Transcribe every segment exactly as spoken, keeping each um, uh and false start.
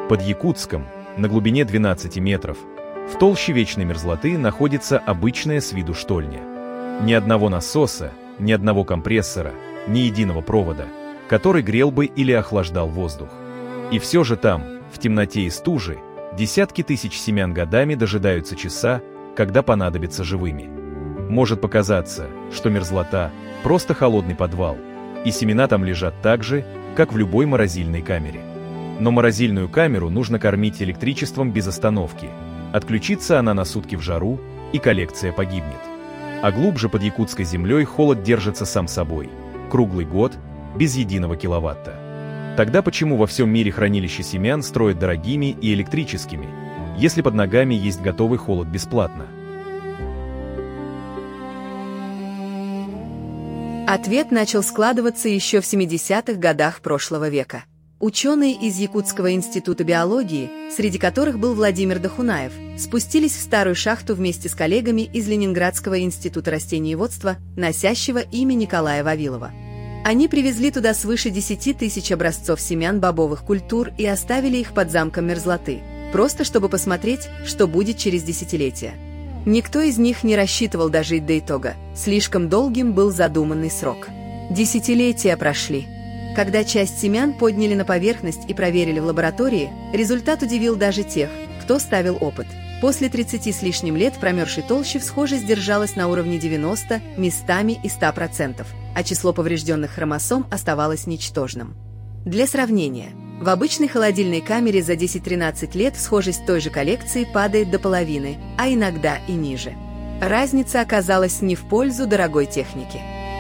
Под Якутском, на глубине двенадцати метров, в толще вечной мерзлоты находится обычная с виду штольня. Ни одного насоса, ни одного компрессора, ни единого провода, который грел бы или охлаждал воздух. И все же там, в темноте и стуже, десятки тысяч семян годами дожидаются часа, когда понадобятся живыми. Может показаться, что мерзлота – просто холодный подвал, и семена там лежат так же, как в любой морозильной камере. Но морозильную камеру нужно кормить электричеством без остановки. Отключится она на сутки в жару, и коллекция погибнет. А глубже под якутской землей холод держится сам собой, круглый год, без единого киловатта. Тогда почему во всем мире хранилища семян строят дорогими и электрическими, если под ногами есть готовый холод бесплатно? Ответ начал складываться еще в семидесятых годах прошлого века. Ученые из Якутского института биологии, среди которых был Владимир Дахунаев, спустились в старую шахту вместе с коллегами из Ленинградского института растениеводства, носящего имя Николая Вавилова. Они привезли туда свыше десяти тысяч образцов семян бобовых культур и оставили их под замком мерзлоты, просто чтобы посмотреть, что будет через десятилетия. Никто из них не рассчитывал дожить до итога, слишком долгим был задуманный срок. Десятилетия прошли. Когда часть семян подняли на поверхность и проверили в лаборатории, результат удивил даже тех, кто ставил опыт. После тридцати с лишним лет в промерзшей толще схожесть держалась на уровне девяноста, местами и ста процентов, а число поврежденных хромосом оставалось ничтожным. Для сравнения, в обычной холодильной камере за десять-тринадцать лет схожесть той же коллекции падает до половины, а иногда и ниже. Разница оказалась не в пользу дорогой техники.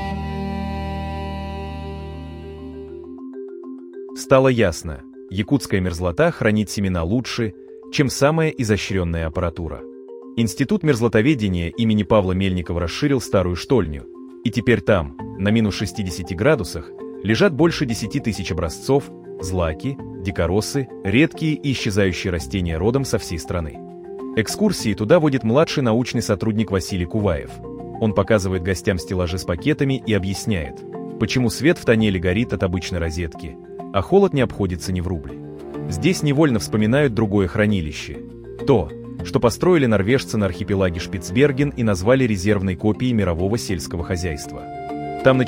Стало ясно, якутская мерзлота хранит семена лучше, чем самая изощренная аппаратура. Институт мерзлотоведения имени Павла Мельникова расширил старую штольню, и теперь там, на минус шестидесяти градусах, лежат больше десяти тысяч образцов, злаки, дикоросы, редкие и исчезающие растения родом со всей страны. Экскурсии туда водит младший научный сотрудник Василий Куваев. Он показывает гостям стеллажи с пакетами и объясняет, почему свет в тоннеле горит от обычной розетки, а холод не обходится ни в рубль. Здесь невольно вспоминают другое хранилище. То, что построили норвежцы на архипелаге Шпицберген и назвали резервной копией мирового сельского хозяйства. Там